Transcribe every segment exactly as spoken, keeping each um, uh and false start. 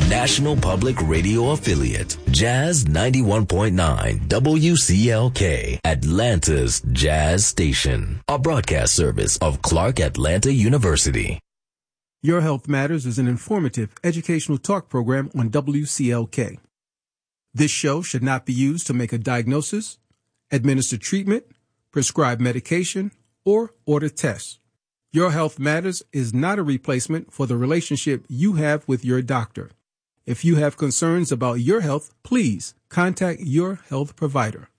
National Public Radio affiliate, Jazz ninety-one point nine W C L K, Atlanta's Jazz Station, a broadcast service of Clark Atlanta University. Your Health Matters is an informative, educational talk program on W C L K. This show should not be used to make a diagnosis, administer treatment, prescribe medication, or order tests. Your Health Matters is not a replacement for the relationship you have with your doctor. If you have concerns about your health, please contact your health provider.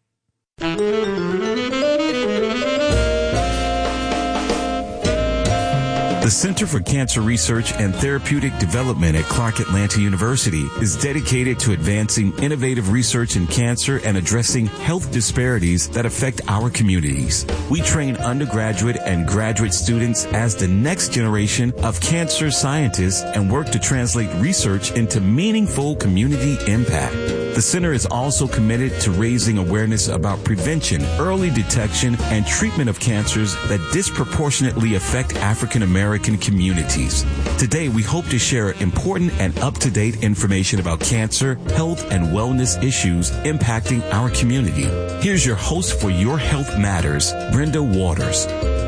The Center for Cancer Research and Therapeutic Development at Clark Atlanta University is dedicated to advancing innovative research in cancer and addressing health disparities that affect our communities. We train undergraduate and graduate students as the next generation of cancer scientists and work to translate research into meaningful community impact. The center is also committed to raising awareness about prevention, early detection, and treatment of cancers that disproportionately affect African American communities. Today, we hope to share important and up-to-date information about cancer, health, and wellness issues impacting our community. Here's your host for Your Health Matters, Brenda Waters.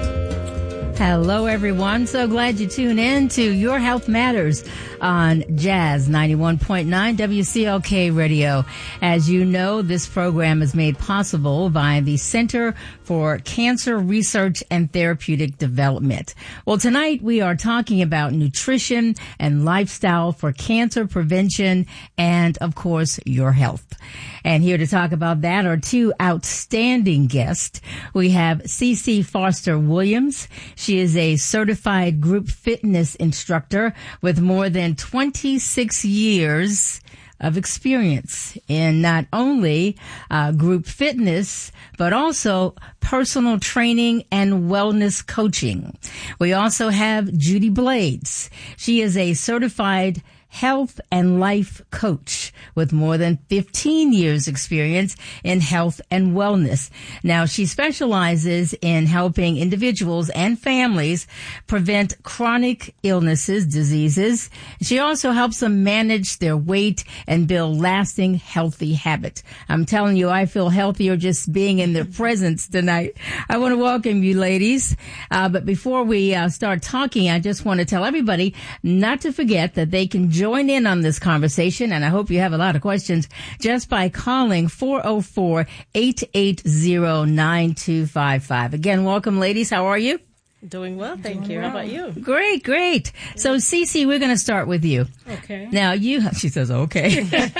Hello, everyone. So glad you tuned in to Your Health Matters on Jazz ninety-one point nine W C L K Radio. As you know, this program is made possible by the Center for Cancer Research and Therapeutic Development. Well, tonight we are talking about nutrition and lifestyle for cancer prevention and, of course, your health. And here to talk about that are two outstanding guests. We have Cece Foster Williams. She is a certified group fitness instructor with more than twenty-six years of experience in not only uh, group fitness, but also personal training and wellness coaching. We also have Judy Blades. She is a certified health and life coach with more than fifteen years experience in health and wellness. Now, she specializes in helping individuals and families prevent chronic illnesses, diseases. She also helps them manage their weight and build lasting healthy habits. I'm telling you, I feel healthier just being in their presence tonight. I want to welcome you, ladies. Uh, but before we uh, start talking, I just want to tell everybody not to forget that they can join in on this conversation, and I hope you have a lot of questions, just by calling four oh four, eight eight zero, nine two five five. Again, welcome, ladies. How are you? Doing well, thank Doing you. well. How about you? Great, great. So, Cece, we're going to start with you. Okay. Now, you, she says, okay.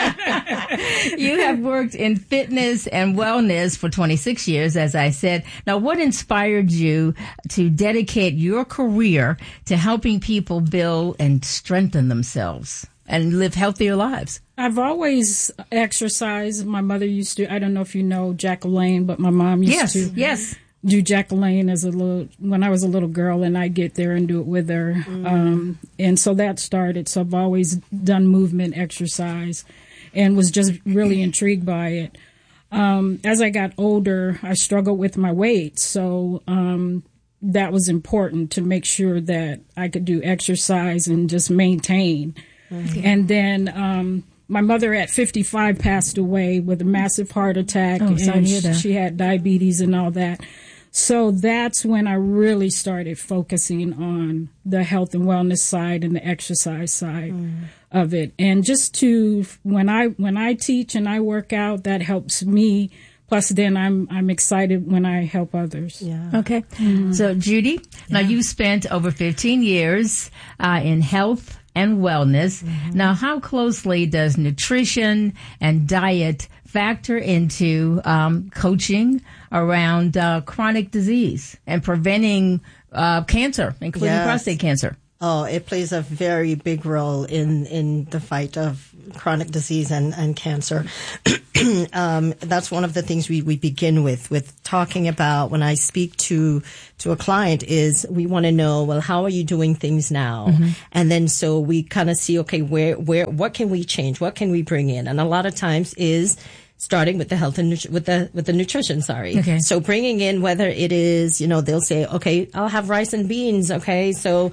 You have worked in fitness and wellness for twenty-six years, as I said. Now, what inspired you to dedicate your career to helping people build and strengthen themselves and live healthier lives? I've always exercised. My mother used to, I don't know if you know Jack LaLanne, but my mom used yes, to. Yes, do Jack LaLanne as a little, when I was a little girl, and I'd get there and do it with her. Mm. Um, and so that started. So I've always done movement exercise and was just really intrigued by it. Um, as I got older, I struggled with my weight. So, um, that was important to make sure that I could do exercise and just maintain. Mm-hmm. And then, um, my mother at fifty-five passed away with a massive heart attack, oh, and she, she had diabetes and all that. So that's when I really started focusing on the health and wellness side and the exercise side mm. of it. And just to, when I, when I teach and I work out, that helps me. Plus, then I'm I'm excited when I help others. Yeah. Okay. Mm-hmm. So, Judy, yeah. Now you spent over fifteen years uh, in health and wellness. Mm-hmm. Now, how closely does nutrition and diet factor into um, coaching around uh, chronic disease and preventing uh, cancer, including yes. prostate cancer? Oh, it plays a very big role in, in the fight of chronic disease and, and cancer. um, that's one of the things we, we begin with, with talking about when I speak to, to a client is we want to know, well, how are you doing things now? Mm-hmm. And then so we kind of see, okay, where, where, what can we change? What can we bring in? And a lot of times is starting with the health and nutri- with the with the nutrition, sorry. Okay. So bringing in whether it is, you know, they'll say, okay, I'll have rice and beans, okay, so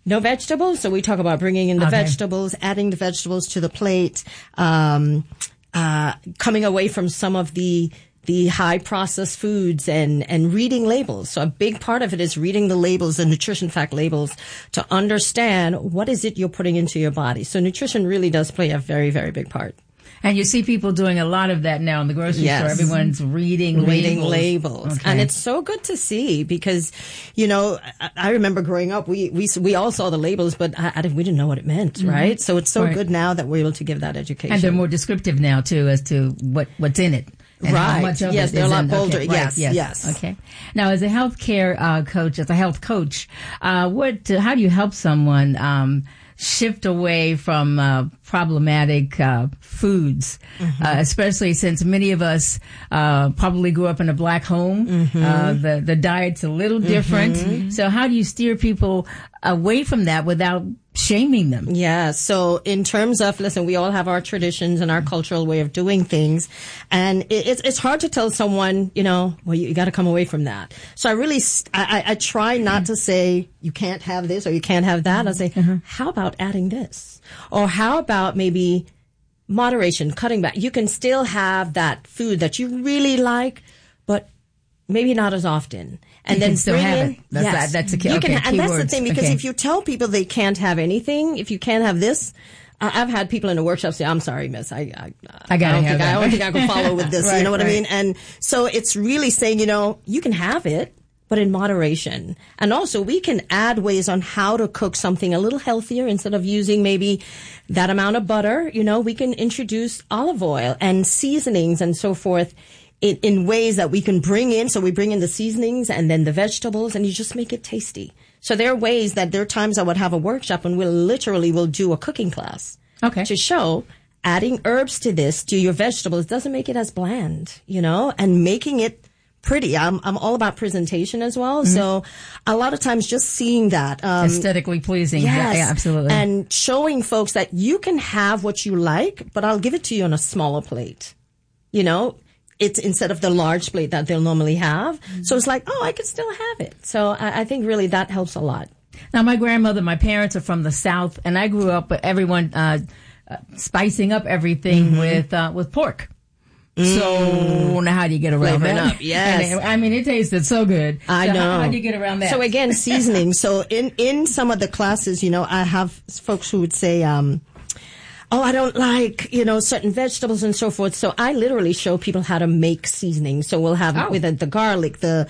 no vegetables. So we talk about bringing in the Okay. vegetables, adding the vegetables to the plate, um, uh, coming away from some of the the high processed foods and, and reading labels. So a big part of it is reading the labels, the nutrition fact labels, to understand what is it you're putting into your body. So nutrition really does play a very, very big part. And you see people doing a lot of that now in the grocery Yes. store. Everyone's reading, reading labels. labels. Okay. And it's so good to see because, you know, I, I remember growing up, we, we, we all saw the labels, but I, I didn't, we didn't know what it meant, mm-hmm. right? So it's so right. good now that we're able to give that education. And they're more descriptive now, too, as to what, what's in it. And right. how much of yes, it they're is a lot in, bolder. okay, right, yes, yes, yes. Okay. Now, as a healthcare uh, coach, as a health coach, uh, what, uh, how do you help someone um, shift away from uh, problematic uh, foods, mm-hmm. uh, especially since many of us uh, probably grew up in a black home. Mm-hmm. Uh, the the diet's a little different. Mm-hmm. So, how do you steer people away from that without shaming them? Yeah. So in terms of, listen, we all have our traditions and our cultural way of doing things. And it, it's, it's hard to tell someone, you know, well, you, you got to come away from that. So I really, I, I try not to say you can't have this or you can't have that. I say, mm-hmm. how about adding this? Or how about maybe moderation, cutting back? You can still have that food that you really like, but maybe not as often. And you then can still bring have in, it. That's yes, that, that's a key. you Okay, can, and that's the words. thing because okay. if you tell people they can't have anything, if you can't have this, I, I've had people in the workshop say, "I'm sorry, miss, I I, I, gotta I don't have think that. I, I don't think I can follow with this." right, you know what right. I mean? And so it's really saying, you know, you can have it, but in moderation. And also we can add ways on how to cook something a little healthier instead of using maybe that amount of butter. You know, we can introduce olive oil and seasonings and so forth. In, in ways that we can bring in. So we bring in the seasonings and then the vegetables and you just make it tasty. So there are ways that there are times I would have a workshop and we'll literally will do a cooking class. Okay. To show adding herbs to this, to your vegetables, doesn't make it as bland, you know, and making it pretty. I'm, I'm all about presentation as well. Mm-hmm. So a lot of times just seeing that. Um, aesthetically pleasing. Yes, Yeah, yeah, absolutely. And showing folks that you can have what you like, but I'll give it to you on a smaller plate, you know. It's instead of the large plate that they'll normally have. Mm-hmm. So it's like, oh, I can still have it. So I, I think really that helps a lot. Now, my grandmother, my parents are from the South, and I grew up with everyone uh, uh, spicing up everything mm-hmm. with uh, with pork. Mm. So now how do you get around Flavoring that? Up, yes. And it, I mean, it tasted so good. I so know. How, how do you get around that? So again, seasoning. So in, in some of the classes, you know, I have folks who would say, um, oh, I don't like, you know, certain vegetables and so forth. So I literally show people how to make seasoning. So we'll have oh. with it the garlic, the,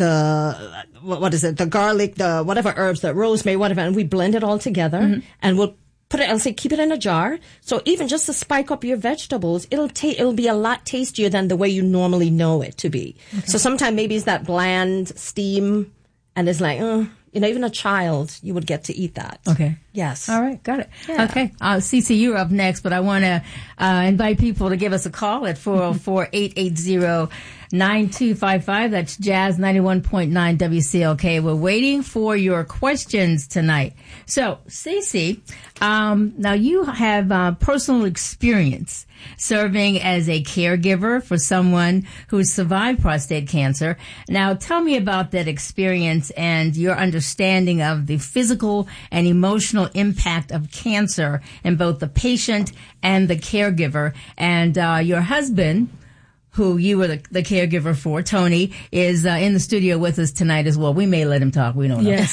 the, what is it? The garlic, the whatever herbs, the rosemary, whatever. And we blend it all together mm-hmm. and we'll put it, I'll say keep it in a jar. So even just to spike up your vegetables, it'll ta- it'll be a lot tastier than the way you normally know it to be. Okay. So sometimes maybe it's that bland steam and it's like, uh, you know, even a child, you would get to eat that. Okay. Yes. All right. Got it. Yeah. Okay. Uh, Cece, you're up next, but I want to uh, invite people to give us a call at four oh four, eight eight zero, nine two five five. That's Jazz ninety-one point nine W C L K. We're waiting for your questions tonight. So, Cece, um, now you have uh, personal experience serving as a caregiver for someone who survived prostate cancer. Now, tell me about that experience and your understanding of the physical and emotional impact of cancer in both the patient and the caregiver. And uh, your husband, who you were the, the caregiver for, Tony, is uh, in the studio with us tonight as well. We may let him talk. We don't know. Yes.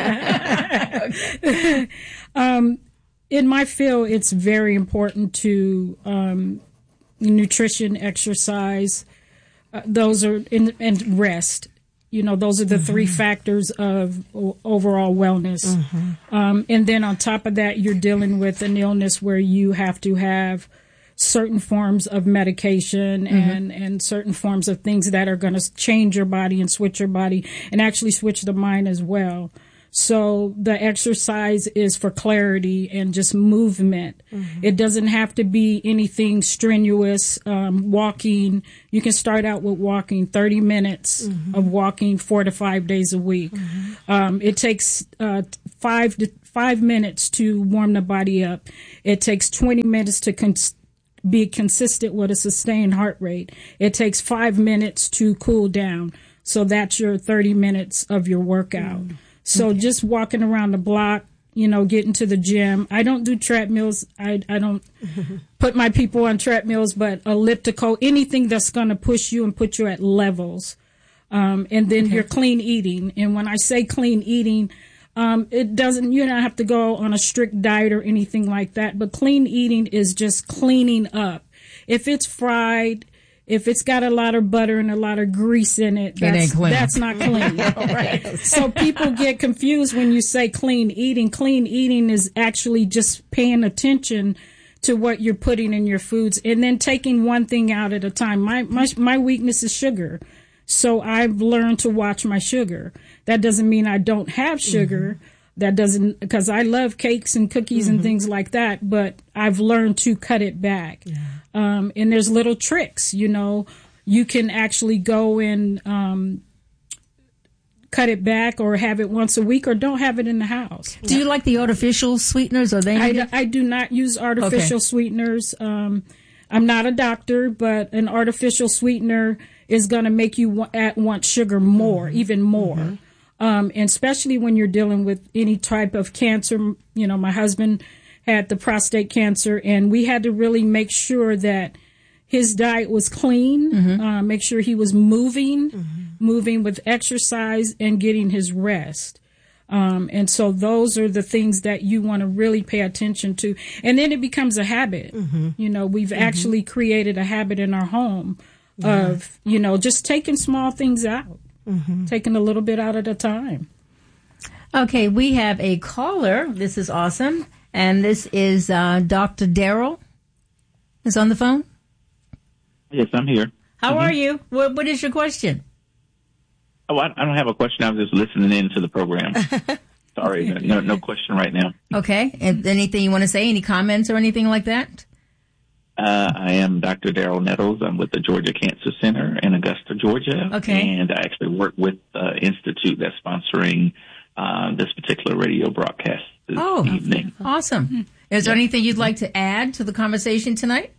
Okay. um, in my field, it's very important to um, nutrition, exercise. Uh, those are in, and rest. You know, those are the mm-hmm. three factors of o- overall wellness. Mm-hmm. Um, and then on top of that, you're dealing with an illness where you have to have certain forms of medication mm-hmm. and, and certain forms of things that are going to change your body and switch your body and actually switch the mind as well. So the exercise is for clarity and just movement. Mm-hmm. It doesn't have to be anything strenuous. Um, walking, you can start out with walking thirty minutes mm-hmm. of walking four to five days a week. Mm-hmm. Um, it takes uh, five to five minutes to warm the body up. It takes twenty minutes to cons- be consistent with a sustained heart rate. It takes five minutes to cool down. So that's your thirty minutes of your workout. Mm-hmm. So okay. just walking around the block, you know, getting to the gym. I don't do treadmills. I, I don't put my people on treadmills, but elliptical, anything that's going to push you and put you at levels. Um, and then okay. your clean eating. And when I say clean eating, um, it doesn't, you don't have to go on a strict diet or anything like that. But clean eating is just cleaning up. If it's fried, if it's got a lot of butter and a lot of grease in it, that's, it that's not clean. Right. So people get confused when you say clean eating. Clean eating is actually just paying attention to what you're putting in your foods and then taking one thing out at a time. My, my, my weakness is sugar. So I've learned to watch my sugar. That doesn't mean I don't have sugar. Mm-hmm. That doesn't, because I love cakes and cookies mm-hmm. and things like that, but I've learned to cut it back. Yeah. Um, and there's little tricks, you know, you can actually go and um, cut it back or have it once a week or don't have it in the house. Do you like the artificial sweeteners? Are they? I, I do not use artificial okay. sweeteners. Um, I'm not a doctor, but an artificial sweetener is going to make you want, want sugar more, mm-hmm. even more. Mm-hmm. Um, and especially when you're dealing with any type of cancer. You know, my husband had the prostate cancer, and we had to really make sure that his diet was clean, mm-hmm. uh, make sure he was moving, mm-hmm. moving with exercise and getting his rest. Um, and so those are the things that you want to really pay attention to. And then it becomes a habit. Mm-hmm. You know, we've mm-hmm. actually created a habit in our home yeah. of, you know, just taking small things out, mm-hmm. taking a little bit out at a time. Okay, we have a caller. This is awesome. And this is uh, Doctor Darrell is on the phone. Yes, I'm here. How mm-hmm. are you? What, what is your question? Oh, I, I don't have a question. I was just listening in to the program. Sorry, no, no question right now. Okay. And anything you want to say? Any comments or anything like that? Uh, I am Doctor Darrell Nettles. I'm with the Georgia Cancer Center in Augusta, Georgia. Okay. And I actually work with the institute that's sponsoring uh, this particular radio broadcast this oh, evening. Awesome. Is there yeah. anything you'd like to add to the conversation tonight?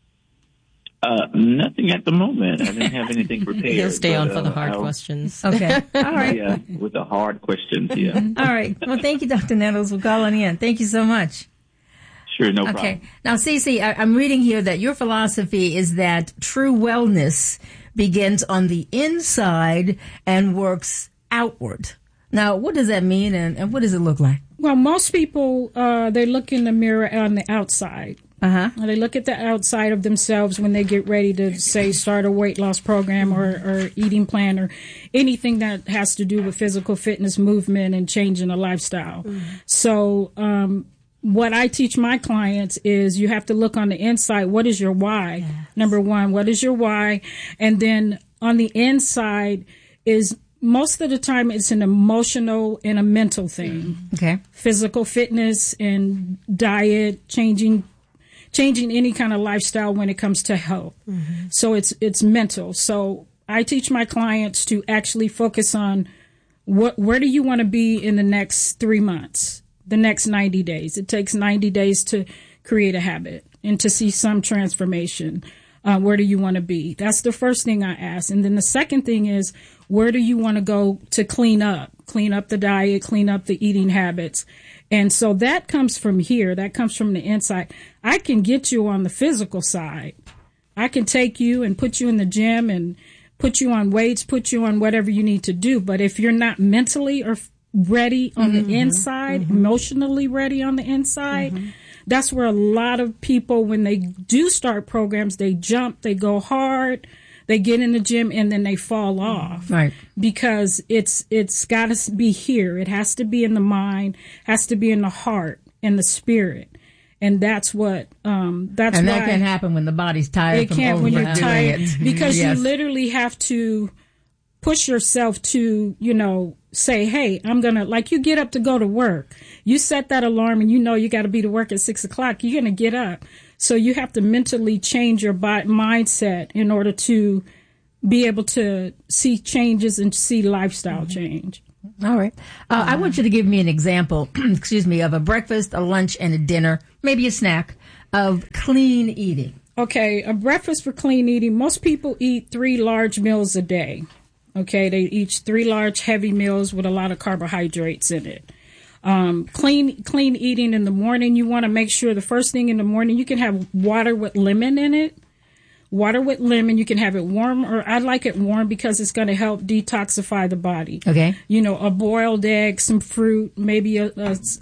Uh, nothing at the moment. I didn't have anything prepared. He'll stay but, on for uh, the hard I'll, questions. Okay. All right. Yeah, with the hard questions, yeah. All right. Well, thank you, Doctor Nettles, for calling in. Thank you so much. Sure, no okay. problem. Okay. Now, Cece, I, I'm reading here that your philosophy is that true wellness begins on the inside and works outward. Now, what does that mean, and, and what does it look like? Well, most people, uh, they look in the mirror on the outside. Uh-huh. They look at the outside of themselves when they get ready to, say, start a weight loss program or, or eating plan or anything that has to do with physical fitness, movement, and changing a lifestyle. Mm. So um, what I teach my clients is you have to look on the inside. What is your why? Yes. Number one, what is your why? And then on the inside is most of the time it's an emotional and a mental thing. Okay. Physical fitness and diet, changing changing any kind of lifestyle when it comes to health. Mm-hmm. So it's it's mental. So I teach my clients to actually focus on what where do you want to be in the next three months, the next ninety days. It takes ninety days to create a habit and to see some transformation. Uh, where do you want to be? That's the first thing I ask. And then the second thing is, where do you want to go to clean up? Clean up the diet, clean up the eating habits. And so that comes from here. That comes from the inside. I can get you on the physical side. I can take you and put you in the gym and put you on weights, put you on whatever you need to do. But if you're not mentally or ready on mm-hmm. the inside, mm-hmm. emotionally ready on the inside, mm-hmm. that's where a lot of people, when they do start programs, they jump, they go hard, they get in the gym, and then they fall off. Right. Because it's it's got to be here. It has to be in the mind, has to be in the heart and the spirit. And that's what, um, that's and why. And that can happen when the body's tired. It can't when you're tired. It. Because yes. you literally have to push yourself to, you know, say, hey, I'm going to, like you get up to go to work. You set that alarm and you know you got to be to work at six o'clock. You're going to get up. So you have to mentally change your bi- mindset in order to be able to see changes and see lifestyle mm-hmm. change. All right. Uh, I want you to give me an example, excuse me, of a breakfast, a lunch, and a dinner, maybe a snack, of clean eating. Okay, a breakfast for clean eating. Most people eat three large meals a day. Okay, they eat three large heavy meals with a lot of carbohydrates in it. Um, clean, clean eating in the morning. You want to make sure the first thing in the morning, you can have water with lemon in it. Water with lemon. You can have it warm, or I like it warm because it's going to help detoxify the body. Okay. You know, a boiled egg, some fruit, maybe a, a,